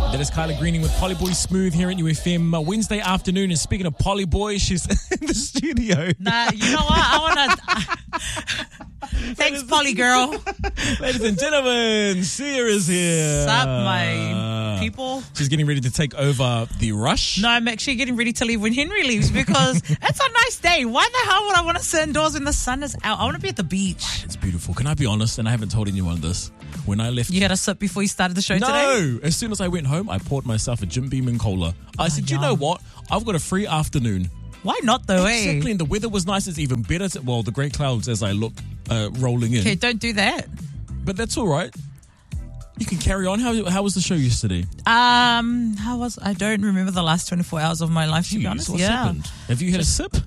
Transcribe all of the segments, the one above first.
That is Kyla Greening with Polyboy Smooth here at UFM Wednesday afternoon. And speaking of Polyboy, she's in the studio. Nah, you know what? I want to... Thanks, Polly girl. Ladies and gentlemen, Sia is here. Sup, my people? She's getting ready to take over the rush. No, I'm actually getting ready to leave when Henry leaves because it's a nice day. Why the hell would I want to sit indoors when the sun is out? I want to be at the beach. It's beautiful. Can I be honest? And I haven't told anyone this. When I left... You had a sip before you started the show today? No! As soon as I went home, I poured myself a Jim Beam and cola. I said, you know what? I've got a free afternoon. Why not though, Exactly, and the weather was nice. It's even better. Well, the grey clouds as I look rolling in. Okay, don't do that. But that's all right. You can carry on. How was the show yesterday? I don't remember the last 24 hours of my life, to be honest. What's happened? Have you had a sip?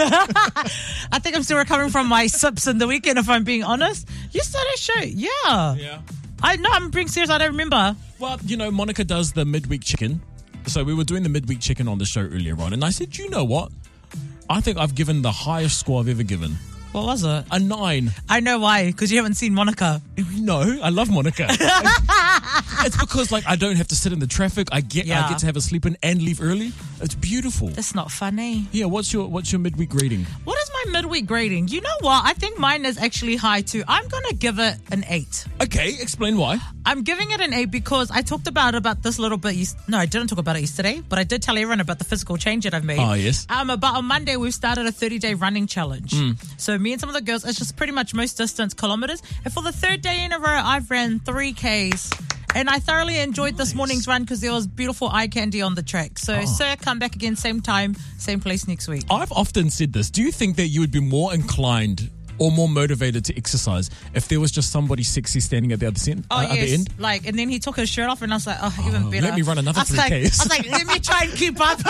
I think I'm still recovering from my sips in the weekend, if I'm being honest. Yesterday's show, yeah. I'm being serious. I don't remember. Well, you know, Monica does the midweek chicken. So we were doing the midweek chicken on the show earlier on. And I said, you know what? I think I've given the highest score I've ever given. What was it? A 9. I know why, because you haven't seen Monica. No, I love Monica. It's because I don't have to sit in the traffic. I get to have a sleep in and leave early. It's beautiful. That's not funny. Yeah, what's your midweek grading? What is my midweek grading? You know what? I think mine is actually high too. I'm going to give it an 8. Okay, explain why. I'm giving it an 8 because I talked about this little bit. No, I didn't talk about it yesterday, but I did tell everyone about the physical change that I've made. Oh, yes. About on Monday, we've started a 30-day running challenge. So me and some of the girls, it's just pretty much most distance kilometers. And for the third day in a row, I've ran 3Ks. And I thoroughly enjoyed this morning's run because there was beautiful eye candy on the track. So, sir, come back again, same time, same place next week. I've often said this. Do you think that you would be more inclined or more motivated to exercise if there was just somebody sexy standing at the other end? And then he took his shirt off and I was like, even better. Let me run another 3Ks. I was like, let me try and keep up.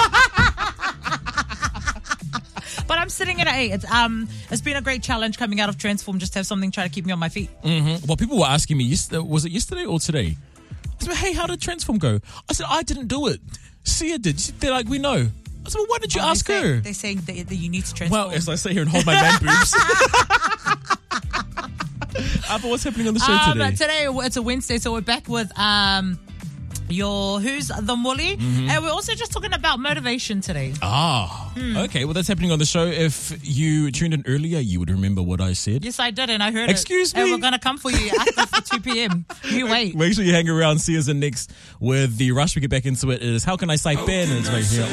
But I'm sitting at an 8. It's been a great challenge coming out of Transform, just to have something trying to keep me on my feet. Mm-hmm. Well, people were asking me, was it yesterday or today? I said, hey, how did Transform go? I said, I didn't do it. Sia did. They're like, we know. I said, well, why did you ask her? They're saying that you need to transform. Well, as I sit here and hold my man boobs. But what's happening on the show today? Today, it's a Wednesday, so we're back with Who's the Molly? And we're also just talking about motivation today. Okay. Well, that's happening on the show. If you tuned in earlier, you would remember what I said. Yes, I did, and I heard Excuse me? And we're going to come for you after 2 p.m. You wait. Make sure you hang around. See us in next with the rush. We get back into it. It is How Can I Say Ben? And it's right here.